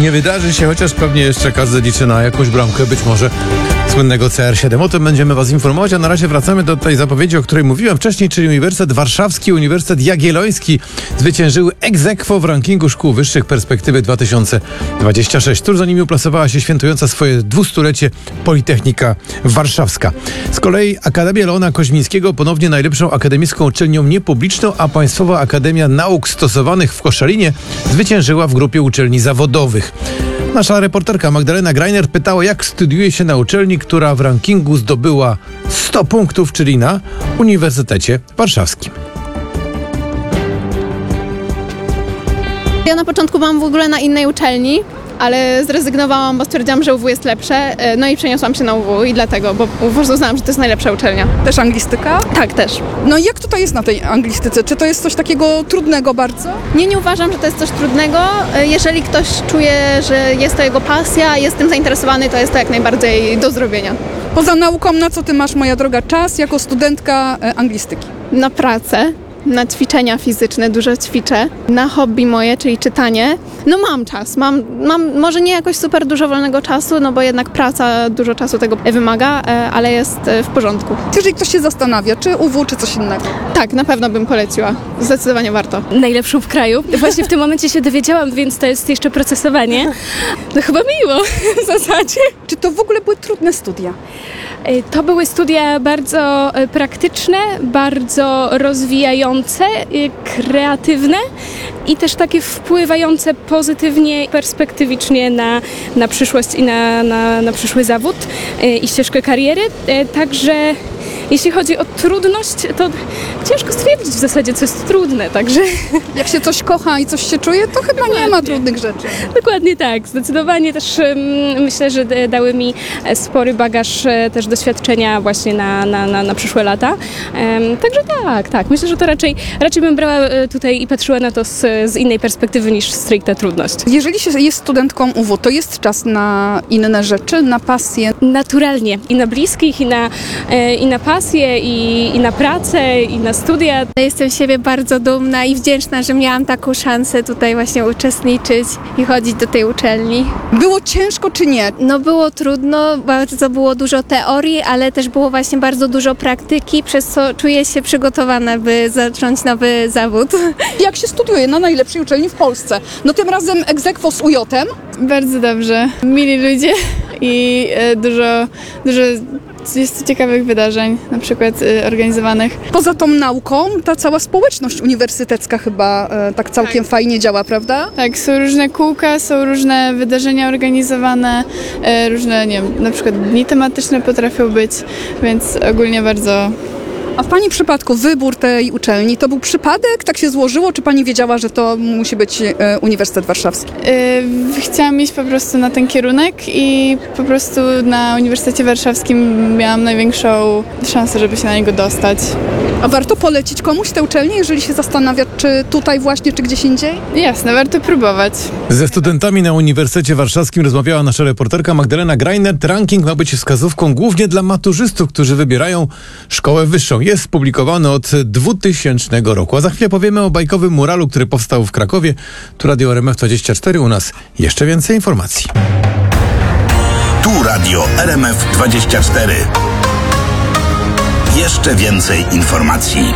nie wydarzy się, chociaż pewnie jeszcze każdy liczy na jakąś bramkę, być może słynnego CR7. O tym będziemy Was informować, a na razie wracamy do tej zapowiedzi, o której mówiłem wcześniej, czyli Uniwersytet Warszawski i Uniwersytet Jagielloński zwyciężyły ex aequo w rankingu szkół wyższych Perspektywy 2026. Tuż za nimi uplasowała się świętująca swoje 200-lecie Politechnika Warszawska. Z kolei Akademia Leona Koźmińskiego ponownie najlepszą akademicką uczelnią niepubliczną, a Państwowa Akademia Nauk Stosowanych w Koszalinie zwyciężyła w grupie uczelni zawodowych. Nasza reporterka Magdalena Greiner pytała, jak studiuje się na uczelni, która w rankingu zdobyła 100 punktów, czyli na Uniwersytecie Warszawskim. Ja na początku byłam w ogóle na innej uczelni, ale zrezygnowałam, bo stwierdziłam, że UW jest lepsze, no i przeniosłam się na UW i dlatego, bo uznałam, że to jest najlepsza uczelnia. Też anglistyka? Tak, też. No i jak tutaj jest na tej anglistyce? Czy to jest coś takiego trudnego bardzo? Nie uważam, że to jest coś trudnego. Jeżeli ktoś czuje, że jest to jego pasja, jest tym zainteresowany, to jest to jak najbardziej do zrobienia. Poza nauką, na co ty masz, moja droga, czas jako studentka anglistyki? Na pracę, na ćwiczenia fizyczne, dużo ćwiczę, na hobby moje, czyli czytanie. No mam czas, mam może nie jakoś super dużo wolnego czasu, no bo jednak praca dużo czasu tego wymaga, ale jest w porządku. Jeżeli ktoś się zastanawia, czy UW, czy coś innego? Tak, na pewno bym poleciła. Zdecydowanie warto. Najlepszą w kraju. Właśnie w tym momencie się dowiedziałam, więc to jest jeszcze procesowanie. No chyba miło w zasadzie. Czy to w ogóle były trudne studia? To były studia bardzo praktyczne, bardzo rozwijające, kreatywne i też takie wpływające pozytywnie, perspektywicznie na przyszłość i na przyszły zawód i ścieżkę kariery. Także jeśli chodzi o trudność, to ciężko stwierdzić w zasadzie, co jest trudne, także... Jak się coś kocha i coś się czuje, to chyba nie ma trudnych rzeczy. Dokładnie tak. Zdecydowanie też myślę, że dały mi spory bagaż też doświadczenia właśnie na przyszłe lata. Także tak. Myślę, że to raczej bym brała tutaj i patrzyła na to z innej perspektywy niż stricte trudność. Jeżeli się jest studentką UW, to jest czas na inne rzeczy, na pasję? Naturalnie. I na bliskich, i na pasję, i na pracę, i na studia. Jestem z siebie bardzo dumna i wdzięczna, że miałam taką szansę tutaj właśnie uczestniczyć i chodzić do tej uczelni. Było ciężko czy nie? No było trudno, bardzo było dużo teorii, ale też było właśnie bardzo dużo praktyki, przez co czuję się przygotowana, by zacząć nowy zawód. Jak się studiuje na najlepszej uczelni w Polsce? No tym razem ex aequo z UJ-em. Bardzo dobrze. Mili ludzie i dużo jest ciekawych wydarzeń, na przykład organizowanych. Poza tą nauką, ta cała społeczność uniwersytecka chyba tak całkiem fajnie działa, prawda? Tak, są różne kółka, są różne wydarzenia organizowane, różne, nie wiem, na przykład dni tematyczne potrafią być, więc ogólnie bardzo... A w Pani przypadku wybór tej uczelni to był przypadek? Tak się złożyło? Czy Pani wiedziała, że to musi być Uniwersytet Warszawski? Chciałam iść po prostu na ten kierunek i po prostu na Uniwersytecie Warszawskim miałam największą szansę, żeby się na niego dostać. A warto polecić komuś tę uczelnię, jeżeli się zastanawia, czy tutaj właśnie, czy gdzieś indziej? Jasne, warto próbować. Ze studentami na Uniwersytecie Warszawskim rozmawiała nasza reporterka Magdalena Greiner. Ranking ma być wskazówką głównie dla maturzystów, którzy wybierają szkołę wyższą. Jest publikowany od 2000 roku. A za chwilę powiemy o bajkowym muralu, który powstał w Krakowie. Tu Radio RMF24, u nas jeszcze więcej informacji. Tu Radio RMF24. Jeszcze więcej informacji.